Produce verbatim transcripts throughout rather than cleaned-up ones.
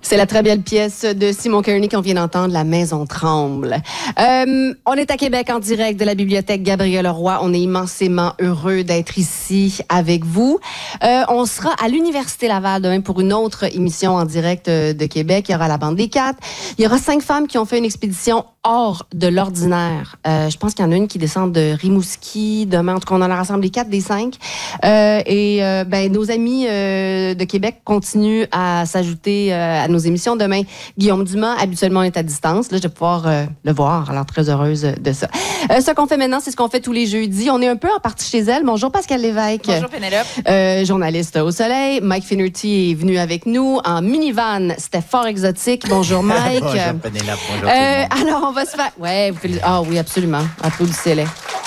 C'est la très belle pièce de Simon Kearney qu'on vient d'entendre, La Maison tremble. Euh, on est à Québec en direct de la bibliothèque Gabriel-Leroy. On est immensément heureux d'être ici avec vous. Euh, on sera à l'Université Laval demain pour une autre émission en direct de Québec. Il y aura la Bande des Quatre. Il y aura cinq femmes qui ont fait une expédition hors de l'ordinaire. Euh, je pense qu'il y en a une qui descend de Rimouski demain. En tout cas, on en a rassemblé quatre des cinq. Euh, et euh, ben, nos amis euh, de Québec continuent à s'ajouter euh, à nos émissions. Demain, Guillaume Dumas, habituellement, est à distance. Là, je vais pouvoir euh, le voir. Alors, très heureuse de ça. Euh, ce qu'on fait maintenant, c'est ce qu'on fait tous les jeudis. On est un peu en partie chez elle. Bonjour, Pascal Lévesque. Bonjour, Pénélope. Euh, journaliste au Soleil. Mike Finnerty est venu avec nous en minivan. C'était fort exotique. Bonjour, Mike. Bonjour, Pénélope. Bonjour, euh, tout le monde. Alors, on va se faire... Ouais, vous faites... Ah oui, absolument. Applaudissez-les.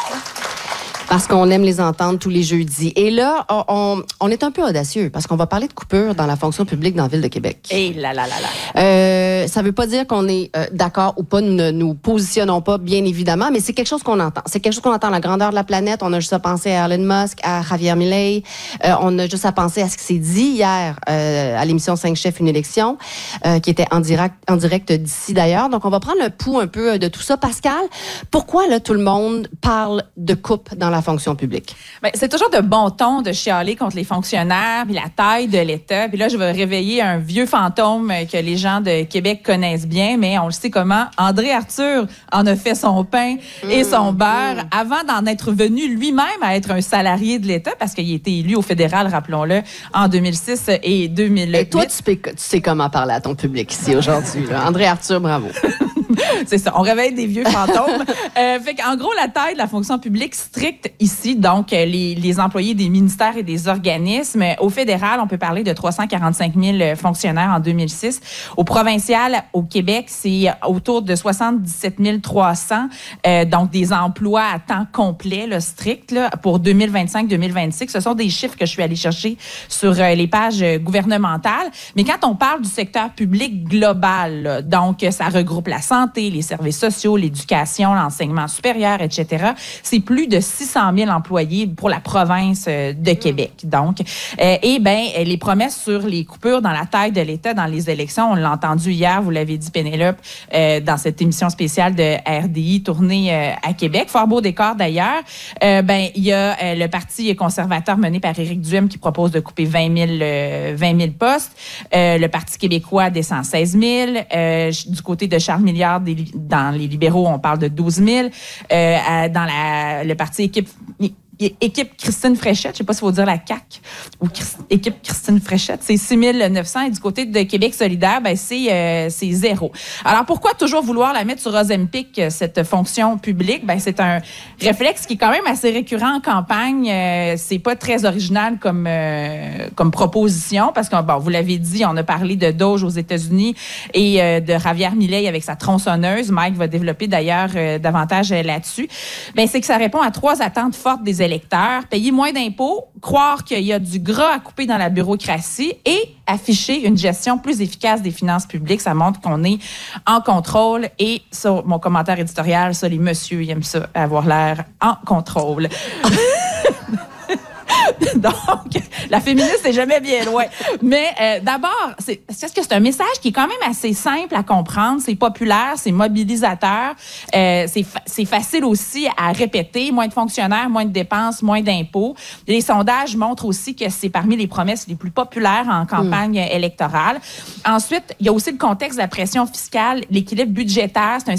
Parce qu'on aime les entendre tous les jeudis. Et là, on, on est un peu audacieux parce qu'on va parler de coupure dans la fonction publique dans la Ville de Québec. Et là, là, là, là. Euh, ça veut pas dire qu'on est euh, d'accord ou pas, nous ne nous positionnons pas, bien évidemment, mais c'est quelque chose qu'on entend. C'est quelque chose qu'on entend à la grandeur de la planète. On a juste à penser à Elon Musk, à Javier Milei. Euh, on a juste à penser à ce qui s'est dit hier euh, à l'émission cinq chefs, une élection, euh, qui était en direct, en direct d'ici d'ailleurs. Donc, on va prendre le pouls un peu de tout ça. Pascal, pourquoi là tout le monde parle de coupe dans la fonction publique? Bien, c'est toujours de bon ton de chialer contre les fonctionnaires puis la taille de l'État. Puis là, je vais réveiller un vieux fantôme que les gens de Québec connaissent bien, mais on le sait comment. André Arthur en a fait son pain et son beurre mmh. avant d'en être venu lui-même à être un salarié de l'État, parce qu'il a été élu au fédéral, rappelons-le, en deux mille six et deux mille huit. Et toi, tu sais, tu sais comment parler à ton public ici aujourd'hui. Là. André Arthur, bravo. C'est ça, on réveille des vieux fantômes. euh, fait qu'en gros, la taille de la fonction publique stricte ici, donc les, les employés des ministères et des organismes. Au fédéral, on peut parler de trois cent quarante-cinq mille fonctionnaires en deux mille six. Au provincial, au Québec, c'est autour de soixante-dix-sept mille trois cents, euh, donc des emplois à temps complet, là, strict, là, pour deux mille vingt-cinq deux mille vingt-six. Ce sont des chiffres que je suis allée chercher sur euh, les pages gouvernementales. Mais quand on parle du secteur public global, là, donc ça regroupe la santé, les services sociaux, l'éducation, l'enseignement supérieur, et cetera. C'est plus de six cent mille employés pour la province de Québec. Donc, euh, et ben les promesses sur les coupures dans la taille de l'État dans les élections, on l'a entendu hier, vous l'avez dit, Pénélope, euh, dans cette émission spéciale de R D I tournée euh, à Québec. Fort beau décor d'ailleurs. Euh, ben il y a euh, le Parti conservateur mené par Éric Duhem qui propose de couper vingt mille postes. Euh, le Parti québécois descend seize mille. Euh, du côté de Charles Milliard, des, dans les libéraux, on parle de douze mille. Euh, dans la, le parti équipe, équipe Christine Fréchette, je ne sais pas s'il faut dire la C A Q ou Christ, équipe Christine Fréchette, c'est six mille neuf cents. Et du côté de Québec solidaire, ben c'est, euh, c'est zéro. Alors, pourquoi toujours vouloir la mettre sur Ozempic, cette fonction publique? Ben, c'est un réflexe qui est quand même assez récurrent en campagne. Euh, c'est pas très original comme, euh, comme proposition parce que, bon, vous l'avez dit, on a parlé de Doge aux États-Unis et euh, de Javier Milei avec sa tronçonneuse. Mike va développer d'ailleurs euh, davantage euh, là-dessus. Ben, c'est que ça répond à trois attentes fortes des électeurs. Payer moins d'impôts, croire qu'il y a du gras à couper dans la bureaucratie et afficher une gestion plus efficace des finances publiques. Ça montre qu'on est en contrôle. Et sur mon commentaire éditorial, ça, les messieurs, ils aiment ça, avoir l'air en contrôle. Donc, la féministe n'est jamais bien loin. Mais euh, d'abord, c'est, c'est que c'est un message qui est quand même assez simple à comprendre. C'est populaire, c'est mobilisateur. Euh, c'est, fa- c'est facile aussi à répéter. Moins de fonctionnaires, moins de dépenses, moins d'impôts. Les sondages montrent aussi que c'est parmi les promesses les plus populaires en campagne mmh. électorale. Ensuite, il y a aussi le contexte de la pression fiscale, l'équilibre budgétaire. C'est un